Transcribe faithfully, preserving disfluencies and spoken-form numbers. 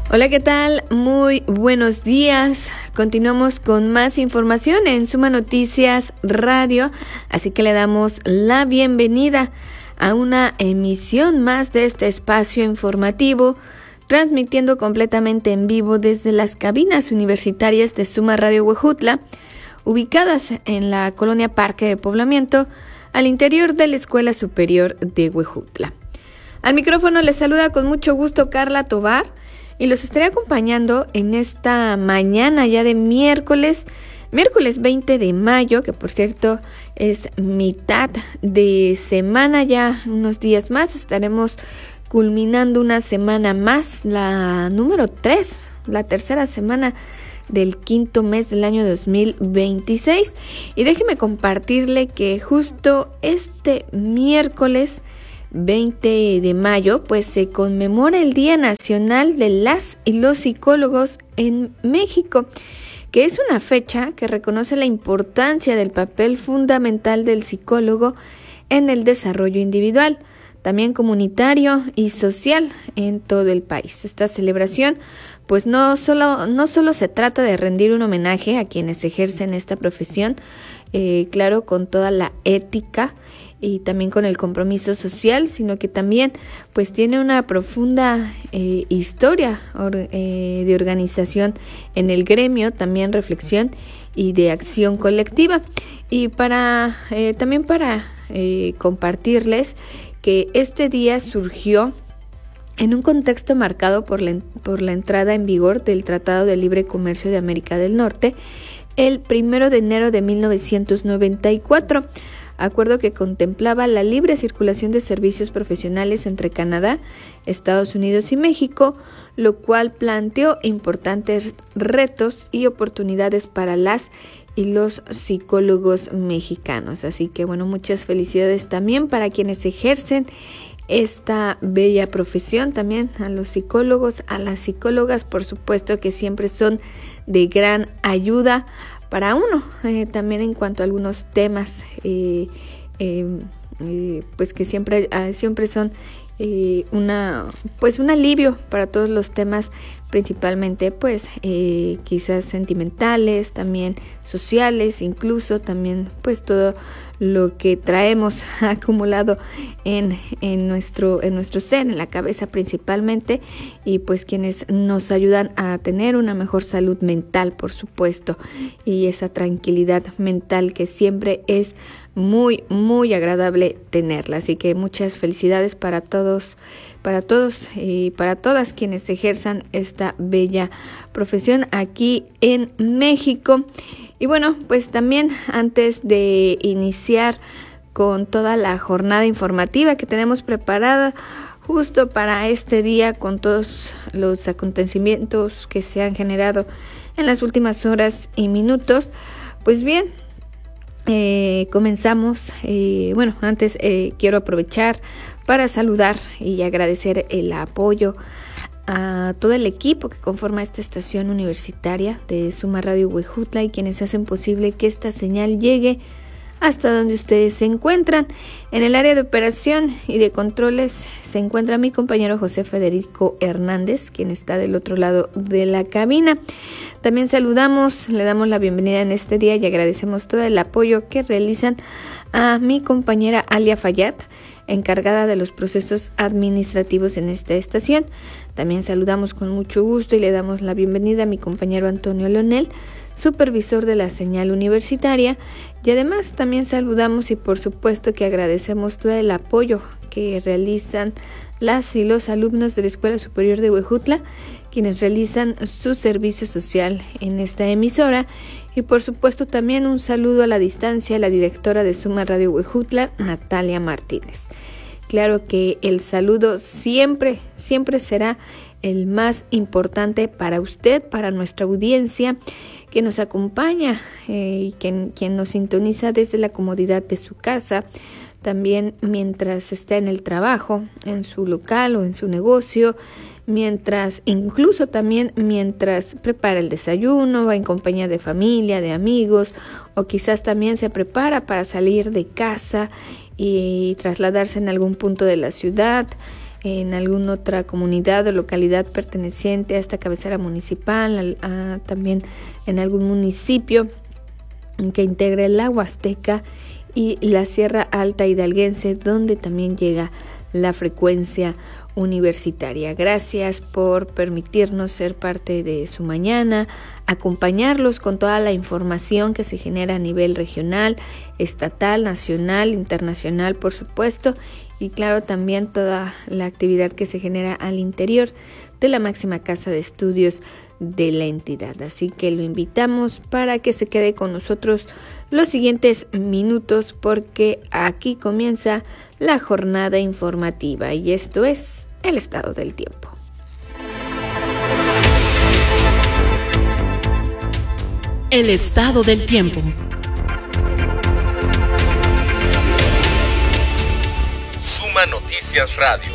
Hola, ¿qué tal? Muy buenos días. Continuamos con más información en Suma Noticias Radio, así que le damos la bienvenida a una emisión más de este espacio informativo, transmitiendo completamente en vivo desde las cabinas universitarias de Suma Radio Huejutla, ubicadas en la colonia Parque de Poblamiento, al interior de la Escuela Superior de Huejutla. Al micrófono les saluda con mucho gusto Carla Tovar, y los estaré acompañando en esta mañana ya de miércoles, miércoles veinte de mayo, que por cierto es mitad de semana, ya unos días más estaremos culminando una semana más, la número tres, la tercera semana del quinto mes del año dos mil veintiséis. Y déjeme compartirle que justo este miércoles veinte de mayo, pues se conmemora el Día Nacional de las y los Psicólogos en México, que es una fecha que reconoce la importancia del papel fundamental del psicólogo en el desarrollo individual, también comunitario y social en todo el país. Esta celebración, pues no solo, no solo se trata de rendir un homenaje a quienes ejercen esta profesión, eh, claro, con toda la ética y también con el compromiso social, sino que también pues tiene una profunda eh, historia or, eh, de organización en el gremio, también reflexión y de acción colectiva. Y para eh, también para eh, compartirles que este día surgió en un contexto marcado por la, por la entrada en vigor del Tratado de Libre Comercio de América del Norte el primero de enero de mil novecientos noventa y cuatro, acuerdo que contemplaba la libre circulación de servicios profesionales entre Canadá, Estados Unidos y México, lo cual planteó importantes retos y oportunidades para las y los psicólogos mexicanos. Así que bueno, muchas felicidades también para quienes ejercen esta bella profesión, también a los psicólogos, a las psicólogas, por supuesto que siempre son de gran ayuda para uno, eh, también en cuanto a algunos temas, eh, eh, eh, pues que siempre, eh, siempre son eh, una, pues un alivio para todos los temas, principalmente pues eh, quizás sentimentales, también sociales, incluso también pues todo lo que traemos acumulado en, en nuestro en nuestro ser, en la cabeza principalmente, y pues quienes nos ayudan a tener una mejor salud mental, por supuesto, y esa tranquilidad mental que siempre es muy muy agradable tenerla. Así que muchas felicidades para todos, para todos y para todas quienes ejerzan esta bella profesión aquí en México. Y bueno, pues también antes de iniciar con toda la jornada informativa que tenemos preparada justo para este día, con todos los acontecimientos que se han generado en las últimas horas y minutos, pues bien, eh, comenzamos. Eh, bueno, antes eh, quiero aprovechar para saludar y agradecer el apoyo a todo el equipo que conforma esta estación universitaria de Suma Radio Huejutla y quienes hacen posible que esta señal llegue hasta donde ustedes se encuentran. En el área de operación y de controles se encuentra mi compañero José Federico Hernández, quien está del otro lado de la cabina. También saludamos, le damos la bienvenida en este día y agradecemos todo el apoyo que realizan a mi compañera Alia Fayad, encargada de los procesos administrativos en esta estación. También saludamos con mucho gusto y le damos la bienvenida a mi compañero Antonio Leonel, supervisor de la señal universitaria, y además también saludamos y por supuesto que agradecemos todo el apoyo que realizan las y los alumnos de la Escuela Superior de Huejutla, quienes realizan su servicio social en esta emisora, y por supuesto también un saludo a la distancia a la directora de Suma Radio Huejutla, Natalia Martínez. Claro que el saludo siempre, siempre será el más importante para usted, para nuestra audiencia que nos acompaña eh, y quien, quien nos sintoniza desde la comodidad de su casa, también mientras está en el trabajo, en su local o en su negocio, mientras, incluso también mientras prepara el desayuno, va en compañía de familia, de amigos, o quizás también se prepara para salir de casa y trasladarse en algún punto de la ciudad, en alguna otra comunidad o localidad perteneciente a esta cabecera municipal, a, a, también en algún municipio que integre la Huasteca y la Sierra Alta Hidalguense, donde también llega la frecuencia universitaria. Gracias por permitirnos ser parte de su mañana, acompañarlos con toda la información que se genera a nivel regional, estatal, nacional, internacional, por supuesto, y claro, también toda la actividad que se genera al interior de la máxima casa de estudios de la entidad. Así que lo invitamos para que se quede con nosotros los siguientes minutos, porque aquí comienza la jornada informativa y esto es el estado del tiempo. El estado del tiempo. Suma Noticias Radio.